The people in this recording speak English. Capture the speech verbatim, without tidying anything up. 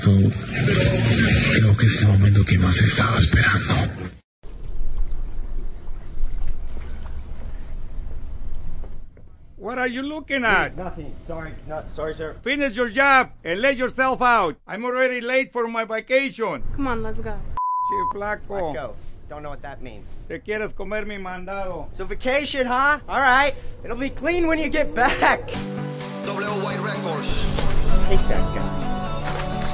Creo que es el momento que más estaba esperando. What are you looking at? Nothing. Sorry. Not sorry, sir. Finish your job and let yourself out. I'm already late for my vacation. Come on, let's go. Che, flaco. Let go. Don't know what that means. Te quieres comer mi mandado. So vacation, huh? All right. It'll be clean when you get back. W Y Records. Take that guy.